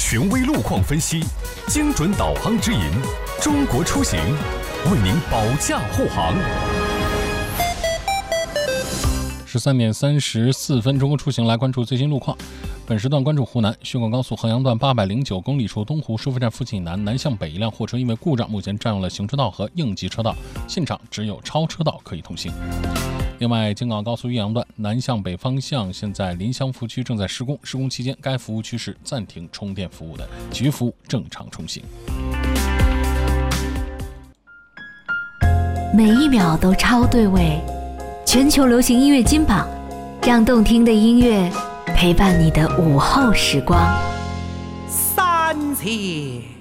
权威路况分析，精准导航指引，中国出行为您保驾护航。 13点34分，中国出行来关注最新路况。本时段关注湖南宣广高速衡阳段809公里处东湖收费站附近南向北一辆货车因为故障，目前占用了行车道和应急车道，现场只有超车道可以通行。另外，京港高速岳阳段南向北方向现在临湘服务区正在施工，施工期间该服务区是暂停充电服务的，其余服务正常通行。 每一秒都超对位，全球流行音乐金榜，让动听的音乐陪伴你的午后时光。 三千